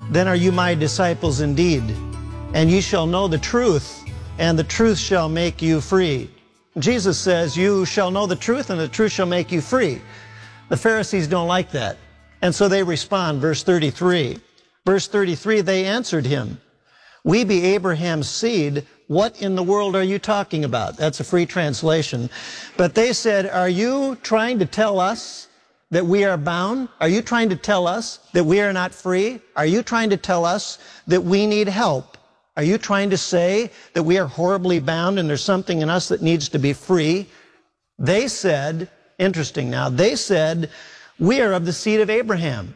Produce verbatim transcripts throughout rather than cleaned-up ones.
then are you my disciples indeed, and ye shall know the truth, and the truth shall make you free. Jesus says, you shall know the truth, and the truth shall make you free. The Pharisees don't like that, and so they respond, verse thirty-three. Verse thirty-three, they answered him, we be Abraham's seed, what in the world are you talking about? That's a free translation. But they said, are you trying to tell us that we are bound? Are you trying to tell us that we are not free? Are you trying to tell us that we need help? Are you trying to say that we are horribly bound and there's something in us that needs to be free? They said, interesting now, they said, we are of the seed of Abraham.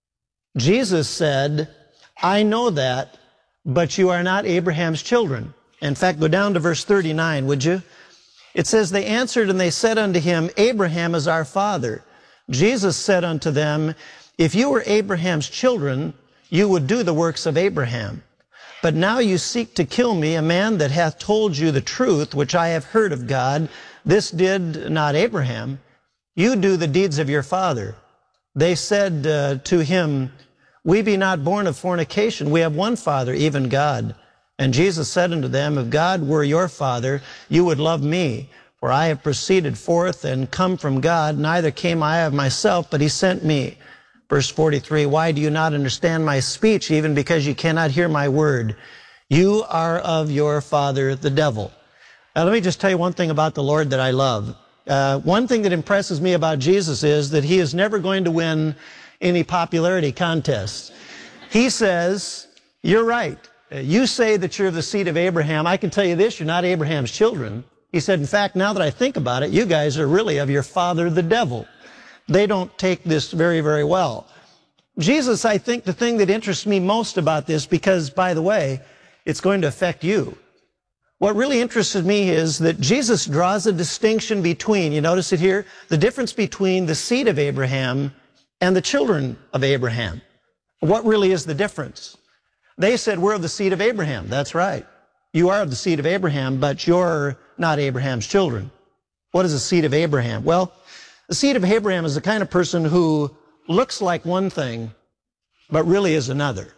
Jesus said, I know that, but you are not Abraham's children. In fact, go down to verse thirty-nine, would you? It says, they answered and they said unto him, Abraham is our father. Jesus said unto them, if you were Abraham's children, you would do the works of Abraham. But now you seek to kill me, a man that hath told you the truth, which I have heard of God. This did not Abraham. You do the deeds of your father. They said uh, to him, we be not born of fornication. We have one Father, even God. And Jesus said unto them, if God were your Father, you would love me. For I have proceeded forth and come from God. Neither came I of myself, but he sent me. Verse forty-three, why do you not understand my speech, even because you cannot hear my word? You are of your father, the devil. Now let me just tell you one thing about the Lord that I love. Uh, one thing that impresses me about Jesus is that he is never going to win any popularity contests. He says, you're right. You say that you're of the seed of Abraham. I can tell you this, you're not Abraham's children. He said, in fact, now that I think about it, you guys are really of your father, the devil. They don't take this very, very well. Jesus, I think the thing that interests me most about this, because, by the way, it's going to affect you. What really interested me is that Jesus draws a distinction between, you notice it here, the difference between the seed of Abraham and the children of Abraham. What really is the difference? They said, we're of the seed of Abraham. That's right. You are of the seed of Abraham, but you're not Abraham's children. What is the seed of Abraham? Well, the seed of Abraham is the kind of person who looks like one thing, but really is another.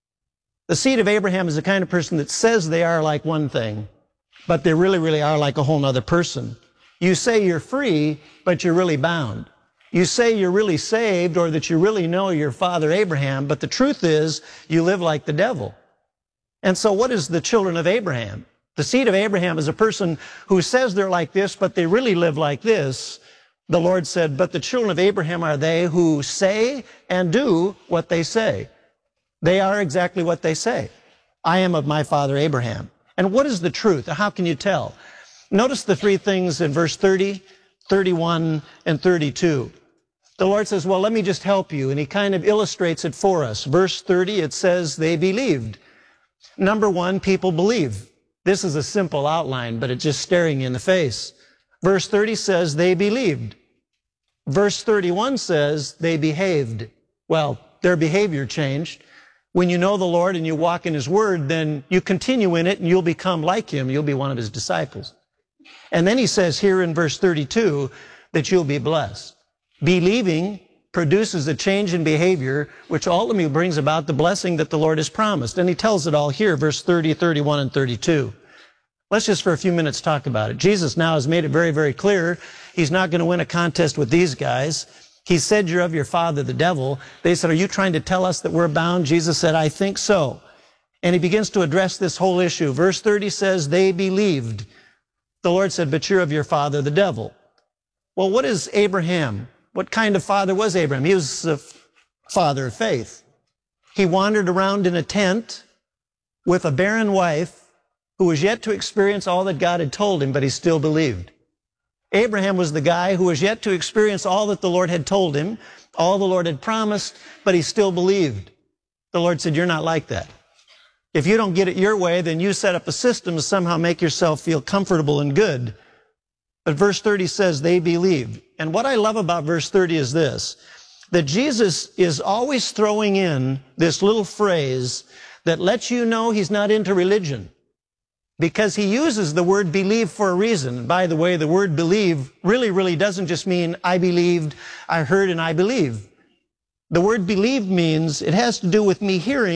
The seed of Abraham is the kind of person that says they are like one thing, but they really, really are like a whole other person. You say you're free, but you're really bound. You say you're really saved or that you really know your father Abraham, but the truth is you live like the devil. And so what is the children of Abraham? The seed of Abraham is a person who says they're like this, but they really live like this. The Lord said, but the children of Abraham are they who say and do what they say. They are exactly what they say. I am of my father Abraham. And what is the truth? How can you tell? Notice the three things in verse thirty, thirty-one, and thirty-two. The Lord says, well, let me just help you. And he kind of illustrates it for us. Verse thirty, it says they believed. Number one, people believe. This is a simple outline, but it's just staring you in the face. Verse thirty says they believed. Verse thirty-one says they behaved. Well, their behavior changed. When you know the Lord and you walk in his word, then you continue in it and you'll become like him. You'll be one of his disciples. And then he says here in verse thirty-two that you'll be blessed. Believing produces a change in behavior, which ultimately brings about the blessing that the Lord has promised. And he tells it all here, verse thirty, thirty-one, and thirty-two. Let's just for a few minutes talk about it. Jesus now has made it very, very clear he's not going to win a contest with these guys. He said, you're of your father, the devil. They said, are you trying to tell us that we're bound? Jesus said, I think so. And he begins to address this whole issue. Verse thirty says, they believed. The Lord said, but you're of your father, the devil. Well, what is Abraham? What kind of father was Abraham? He was a father of faith. He wandered around in a tent with a barren wife who was yet to experience all that God had told him, but he still believed. Abraham was the guy who was yet to experience all that the Lord had told him, all the Lord had promised, but he still believed. The Lord said, you're not like that. If you don't get it your way, then you set up a system to somehow make yourself feel comfortable and good. But verse thirty says they believed. And what I love about verse thirty is this, that Jesus is always throwing in this little phrase that lets you know he's not into religion. Because he uses the word believe for a reason. By the way, the word believe really, really doesn't just mean I believed, I heard, and I believe. The word believe means it has to do with me hearing